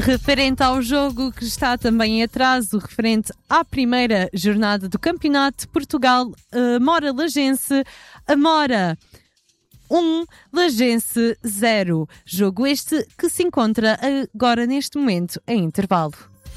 Referente ao jogo que está também em atraso, referente à primeira jornada do Campeonato de Portugal, Mora-Lagense, Amora 1, Lagense 0. Jogo este que se encontra agora neste momento em intervalo.